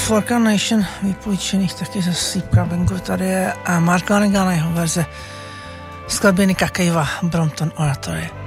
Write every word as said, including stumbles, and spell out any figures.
Forka Nation vypůjčených taky ze Sleepka Bangu. Tady je Mark Lanegan, jeho verze skladby Nicka Cavea, Brompton Oratory.